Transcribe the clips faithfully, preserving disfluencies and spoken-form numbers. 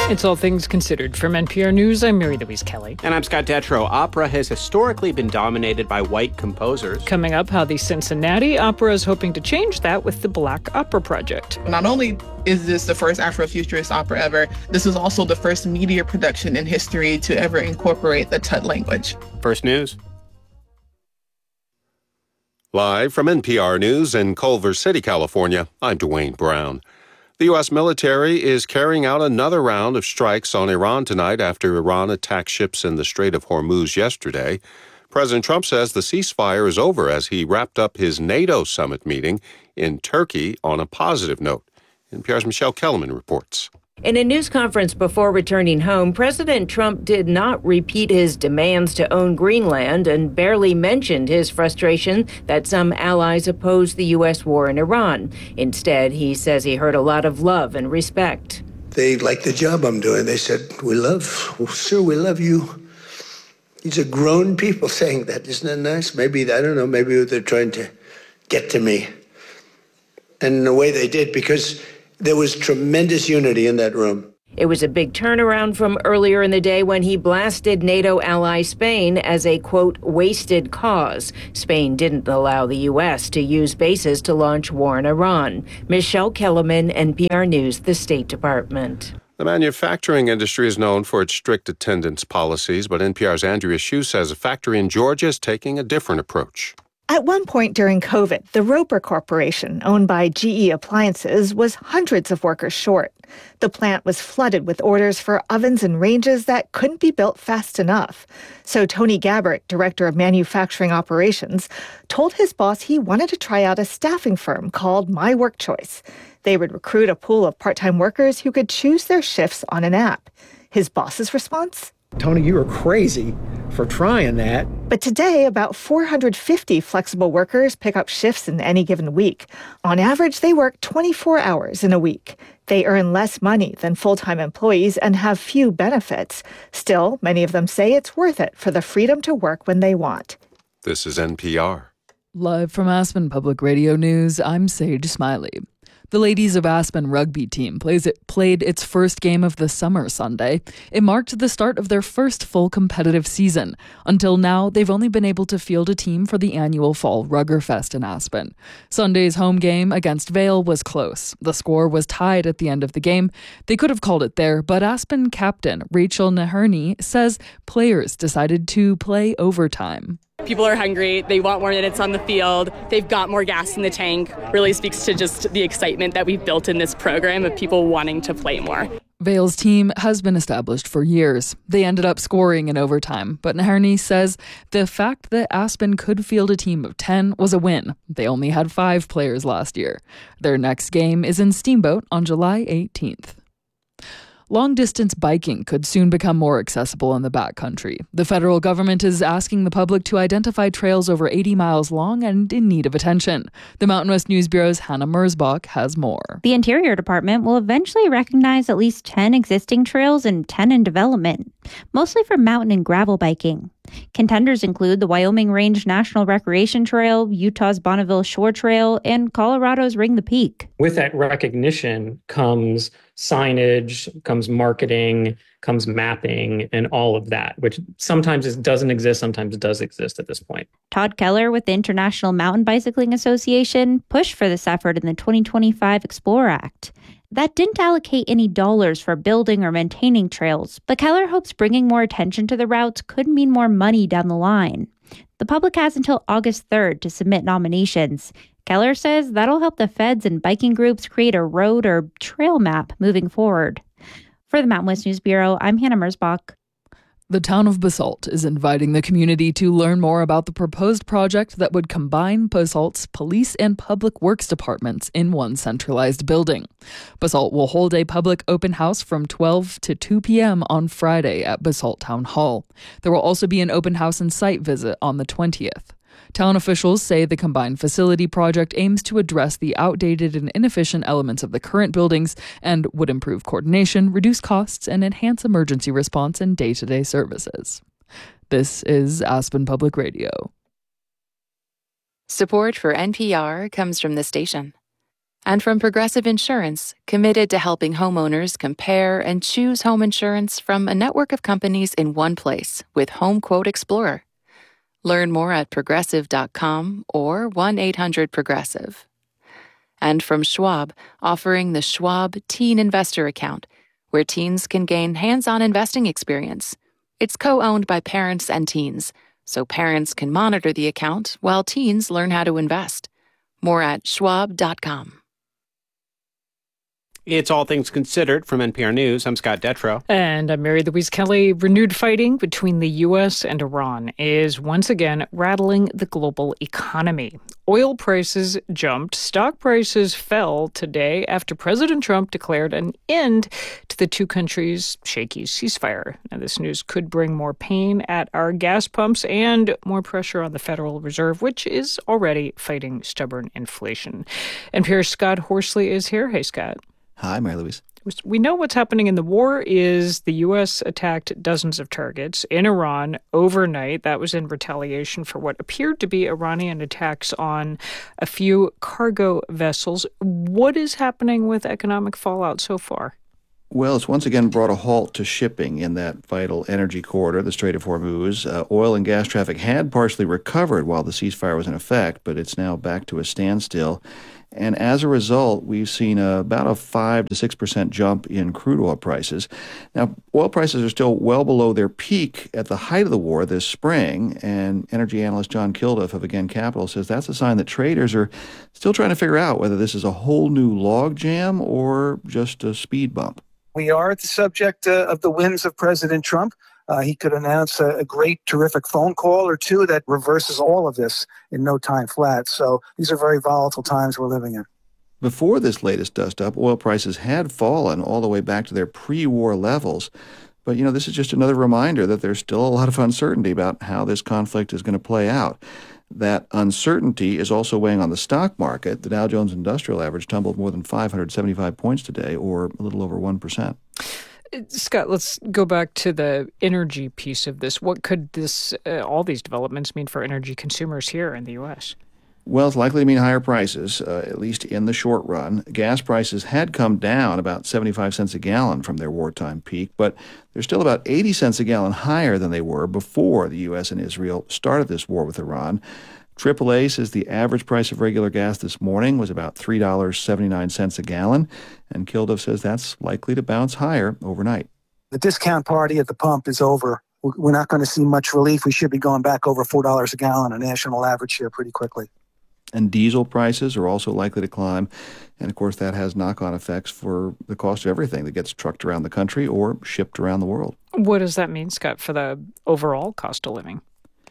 It's All Things Considered. From N P R News, I'm Mary Louise Kelly. And I'm Scott Detrow. Opera has historically been dominated by white composers. Coming up, how the Cincinnati Opera is hoping to change that with the Black Opera Project. Not only is this the first Afrofuturist opera ever, this is also the first media production in history to ever incorporate the Tut language. First News. Live from N P R News in Culver City, California, I'm Dwayne Brown. The U S military is carrying out another round of strikes on Iran tonight after Iran attacked ships in the Strait of Hormuz yesterday. President Trump says the ceasefire is over as he wrapped up his NATO summit meeting in Turkey on a positive note. N P R's Michelle Kellerman reports. In a news conference before returning home, President Trump did not repeat his demands to own Greenland and barely mentioned his frustration that some allies oppose the U S war in Iran. Instead, he says he heard a lot of love and respect. They like the job I'm doing. They said, we love, well, sir, we love you. These are grown people saying that. Isn't that nice? Maybe, I don't know, maybe they're trying to get to me. And in a way they did, because there was tremendous unity in that room. It was a big turnaround from earlier in the day when he blasted NATO ally Spain as a, quote, wasted cause. Spain didn't allow the U S to use bases to launch war in Iran. Michelle Kellerman, N P R News, the State Department. The manufacturing industry is known for its strict attendance policies, but N P R's Andrea Hsu says a factory in Georgia is taking a different approach. At one point during COVID, the Roper Corporation, owned by G E Appliances, was hundreds of workers short. The plant was flooded with orders for ovens and ranges that couldn't be built fast enough. So Tony Gabbert, director of manufacturing operations, told his boss he wanted to try out a staffing firm called My Work Choice. They would recruit a pool of part-time workers who could choose their shifts on an app. His boss's response? Tony, you were crazy for trying that. But today, about four hundred fifty flexible workers pick up shifts in any given week. On average, they work twenty-four hours in a week. They earn less money than full-time employees and have few benefits. Still, many of them say it's worth it for the freedom to work when they want. This is N P R. Live from Aspen Public Radio News, I'm Sage Smiley. The ladies of Aspen rugby team plays it, played its first game of the summer Sunday. It marked the start of their first full competitive season. Until now, they've only been able to field a team for the annual Fall Ruggerfest in Aspen. Sunday's home game against Vail was close. The score was tied at the end of the game. They could have called it there, but Aspen captain Rachel Naherney says players decided to play overtime. People are hungry. They want more minutes on the field. They've got more gas in the tank. Really speaks to just the excitement that we've built in this program of people wanting to play more. Vail's team has been established for years. They ended up scoring in overtime, but Naherney says the fact that Aspen could field a team of ten was a win. They only had five players last year. Their next game is in Steamboat on July eighteenth. Long-distance biking could soon become more accessible in the backcountry. The federal government is asking the public to identify trails over eighty miles long and in need of attention. The Mountain West News Bureau's Hannah Merzbach has more. The Interior Department will eventually recognize at least ten existing trails and ten in development, mostly for mountain and gravel biking. Contenders include the Wyoming Range National Recreation Trail, Utah's Bonneville Shore Trail, and Colorado's Ring the Peak. With that recognition comes signage, comes marketing, comes mapping, and all of that, which sometimes it doesn't exist, sometimes it does exist at this point. Todd Keller with the International Mountain Bicycling Association pushed for this effort in the twenty twenty-five Explore Act. That didn't allocate any dollars for building or maintaining trails, but Keller hopes bringing more attention to the routes could mean more money down the line. The public has until August third to submit nominations. Keller says that'll help the feds and biking groups create a road or trail map moving forward. For the Mountain West News Bureau, I'm Hannah Merzbach. The town of Basalt is inviting the community to learn more about the proposed project that would combine Basalt's police and public works departments in one centralized building. Basalt will hold a public open house from twelve to two p.m. on Friday at Basalt Town Hall. There will also be an open house and site visit on the twentieth. Town officials say the combined facility project aims to address the outdated and inefficient elements of the current buildings and would improve coordination, reduce costs, and enhance emergency response and day-to-day services. This is Aspen Public Radio. Support for N P R comes from the station And from Progressive Insurance, committed to helping homeowners compare and choose home insurance from a network of companies in one place with Home Quote Explorer. Learn more at progressive dot com or one eight hundred progressive. And from Schwab, offering the Schwab Teen Investor Account, where teens can gain hands-on investing experience. It's co-owned by parents and teens, so parents can monitor the account while teens learn how to invest. More at schwab dot com. It's All Things Considered from N P R News. I'm Scott Detrow. And I'm Mary Louise Kelly. Renewed fighting between the U S and Iran is once again rattling the global economy. Oil prices jumped. Stock prices fell today after President Trump declared an end to the two countries' shaky ceasefire. Now, this news could bring more pain at our gas pumps and more pressure on the Federal Reserve, which is already fighting stubborn inflation. N P R's Scott Horsley is here. Hey, Scott. Hi, Mary Louise. We know what's happening in the war is the U S attacked dozens of targets in Iran overnight. That was in retaliation for what appeared to be Iranian attacks on a few cargo vessels. What is happening with economic fallout so far? Well, it's once again brought a halt to shipping in that vital energy corridor, the Strait of Hormuz. Uh, oil and gas traffic had partially recovered while the ceasefire was in effect, but it's now back to a standstill. And as a result, we've seen a, about a five to six percent jump in crude oil prices. Now, oil prices are still well below their peak at the height of the war this spring, and energy analyst John Kilduff of Again Capital says that's a sign that traders are still trying to figure out whether this is a whole new logjam or just a speed bump. We are the subject uh, of the whims of President Trump. Uh, he could announce a, a great, terrific phone call or two that reverses all of this in no time flat. So these are very volatile times we're living in. Before this latest dust-up, oil prices had fallen all the way back to their pre-war levels. But, you know, this is just another reminder that there's still a lot of uncertainty about how this conflict is going to play out. That uncertainty is also weighing on the stock market. The Dow Jones Industrial Average tumbled more than five hundred seventy-five points today, or a little over one percent. Scott, let's go back to the energy piece of this. What could this, uh, all these developments mean for energy consumers here in the U S? Well, it's likely to mean higher prices, uh, at least in the short run. Gas prices had come down about seventy-five cents a gallon from their wartime peak, but they're still about eighty cents a gallon higher than they were before the U S and Israel started this war with Iran. triple A says the average price of regular gas this morning was about three dollars and seventy-nine cents a gallon, and Kilduff says that's likely to bounce higher overnight. The discount party at the pump is over. We're not going to see much relief. We should be going back over four dollars a gallon, a national average here, pretty quickly. And diesel prices are also likely to climb. And, of course, that has knock-on effects for the cost of everything that gets trucked around the country or shipped around the world. What does that mean, Scott, for the overall cost of living?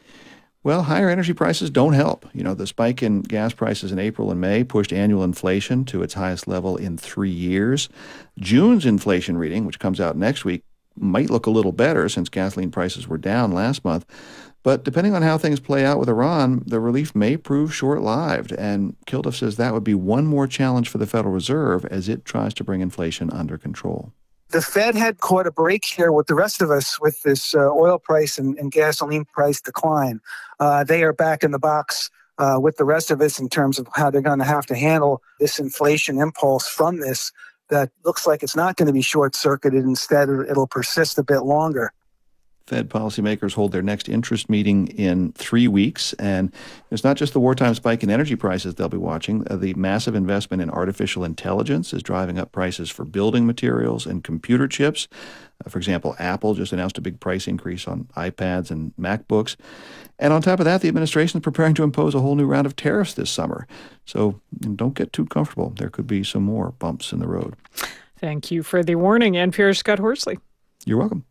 Well, higher energy prices don't help. You know, the spike in gas prices in April and May pushed annual inflation to its highest level in three years. June's inflation reading, which comes out next week, might look a little better since gasoline prices were down last month. But depending on how things play out with Iran, the relief may prove short-lived. And Kilduff says that would be one more challenge for the Federal Reserve as it tries to bring inflation under control. The Fed had caught a break here with the rest of us with this uh, oil price and, and gasoline price decline. Uh, they are back in the box uh, with the rest of us in terms of how they're going to have to handle this inflation impulse from this that looks like it's not going to be short-circuited. Instead, it'll persist a bit longer. Fed policymakers hold their next interest meeting in three weeks. And it's not just the wartime spike in energy prices they'll be watching. Uh, the massive investment in artificial intelligence is driving up prices for building materials and computer chips. Uh, for example, Apple just announced a big price increase on iPads and MacBooks. And on top of that, the administration is preparing to impose a whole new round of tariffs this summer. So you know, don't get too comfortable. There could be some more bumps in the road. Thank you for the warning, N P R's Scott Horsley. You're welcome.